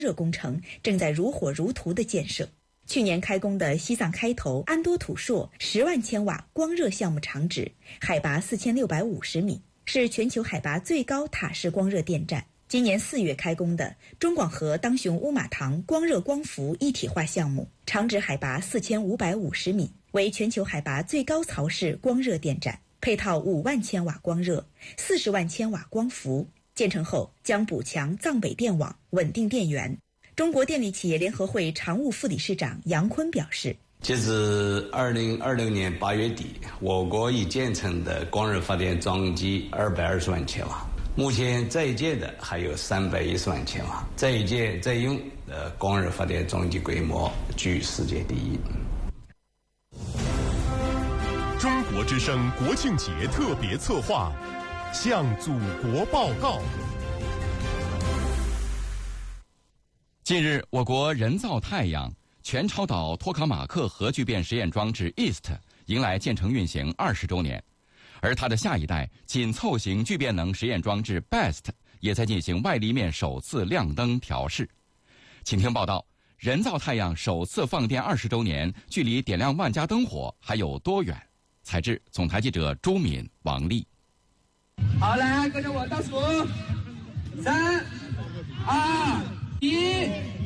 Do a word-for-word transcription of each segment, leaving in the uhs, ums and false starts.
热工程正在如火如荼的建设。去年开工的西藏开头安多土硕十万千瓦光热项目厂址，海拔四千六百五十米，是全球海拔最高塔式光热电站。今年四月开工的中广核当雄乌马塘光热光伏一体化项目，厂址海拔四千五百五十米，为全球海拔最高槽式光热电站，配套五万千瓦光热、四十万千瓦光伏。建成后将补强藏北电网，稳定电源。中国电力企业联合会常务副理事长杨坤表示， 截至二零二六年八月底，我国已建成的光热发电装机二百二十万千瓦，目前在建的还有三百一十万千瓦，在建在用的光热发电装机规模居世界第一。 中国之声国庆节特别策划，向祖国报告。 近日，我国人造太阳全超导托卡马克核聚变实验装置 E A S T 迎来建成运行二十周年，而它的下一代紧凑型聚变能实验装置 B E S T 也在进行外立面首次亮灯调试。请听报道：人造太阳首次放电二十周年，距离点亮万家灯火还有多远？采制总台记者朱敏、王丽。 好，来跟着我倒数，三、二、一。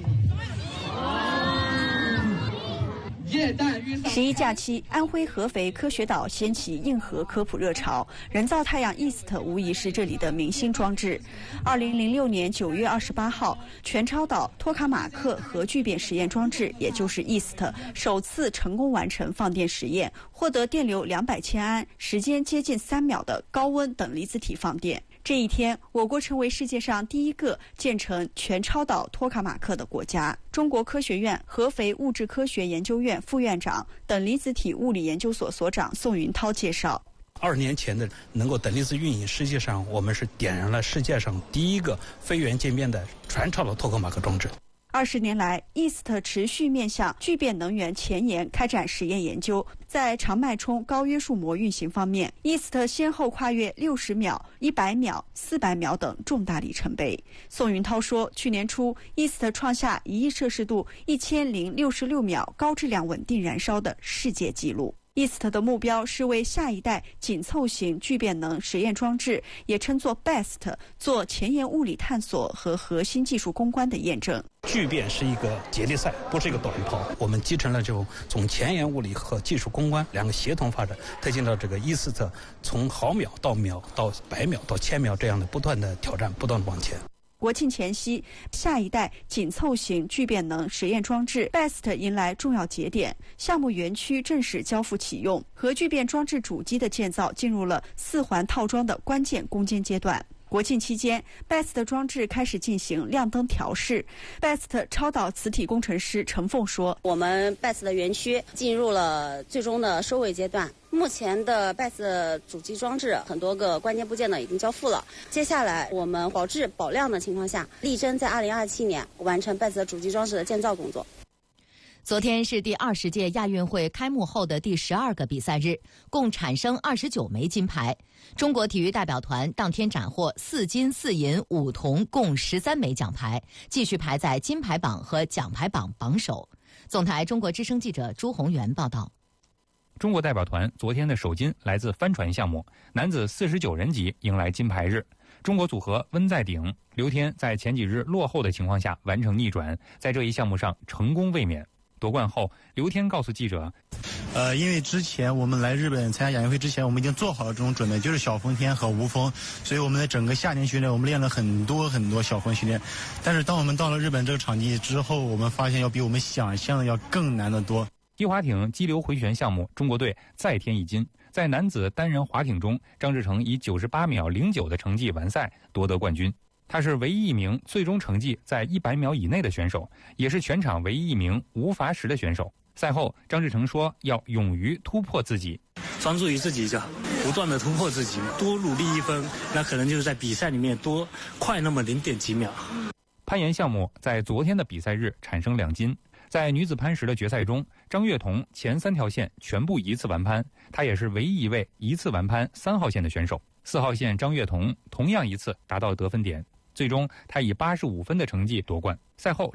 十一假期，安徽合肥科学岛掀起硬核科普热潮，人造太阳 E A S T 无疑是这里的明星装置。二零零六年九月二十八号，全超导托卡马克核聚变实验装置，也就是 E A S T 首次成功完成放电实验，获得电流两百千安、时间接近三秒的高温等离子体放电。这一天，我国成为世界上第一个建成全超导托卡马克的国家。中国科学院合肥物质科学研究院副院长、等离子体物理研究所所长宋云涛介绍， 二十年前的能够等离子运营，实际上我们是点燃了世界上第一个非源渐变的全超导托卡马克装置。 二十年来 ，E A S T 持续面向聚变能源前沿开展实验研究。在长脉冲高约束膜运行方面 ，E A S T 先后跨越六十秒、一百秒、四百秒等重大里程碑。宋云涛说，去年初 ，E A S T 创下一亿摄氏度一千零六十六秒高质量稳定燃烧的世界纪录。E A S T 的目标是为下一代紧凑型聚变能实验装置，也称作 B E S T， 做前沿物理探索和核心技术攻关的验证。 聚变是一个接力赛，不是一个短跑。我们集成了这种从前沿物理和技术攻关两个协同发展，推进到这个 E A S T 从毫秒到秒到百秒到千秒这样的不断的挑战，不断的往前。 国庆前夕，下一代紧凑型聚变能实验装置 B E S T 迎来重要节点，项目园区正式交付启用，核聚变装置主机的建造进入了四环套装的关键攻坚阶段。国庆期间 ，B E S T 的装置开始进行亮灯调试。B E S T 超导磁体工程师陈凤说：“ 我们 B E S T 的园区进入了最终的收尾阶段。目前的 B E S T 主机装置很多个关键部件呢已经交付了。接下来我们保质保量的情况下，力争在二零二七年完成 B E S T 主机装置的建造工作。” 昨天是第二十届亚运会开幕后的第十二个比赛日，共产生二十九枚金牌。中国体育代表团当天斩获四金四银五铜，共十三枚奖牌，继续排在金牌榜和奖牌榜榜首。总台中国之声记者朱宏元报道。 中国代表团昨天的首金来自帆船项目，男子四十九人级迎来金牌日。中国组合温在鼎、刘天在前几日落后的情况下完成逆转，在这一项目上成功卫冕。夺冠后，刘天告诉记者， 呃，因为之前我们来日本参加亚运会之前，我们已经做好了这种准备，就是小风天和无风，所以我们在整个夏天训练，我们练了很多很多小风训练。但是当我们到了日本这个场地之后，我们发现要比我们想象的要更难得多。 低滑艇激流回旋项目，中国队再添一金。在男子单人滑艇中，张志成以九十八秒零九的成绩完赛，夺得冠军。他是唯一一名最终成绩在一百秒以内的选手，也是全场唯一一名无罚时的选手。赛后，张志成说要勇于突破自己， 专注于自己，就不断的突破自己，多努力一分，那可能就是在比赛里面多快那么零点几秒。 攀岩项目在昨天的比赛日产生两金。在女子攀石的决赛中，张悦彤前三条线全部一次完攀，她也是唯一一位一次完攀三号线的选手。四号线张悦彤同样一次达到得分点。 最终他以八十五分的成绩夺冠。赛后，